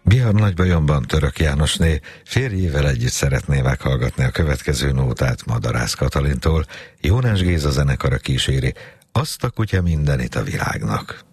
Bihar Nagybajonban Török Jánosné férjével együtt szeretné meghallgatni a következő nótát Madarász Katalintól. Jónás Géza zenekara kíséri Azt a kutya mindenit a világnak.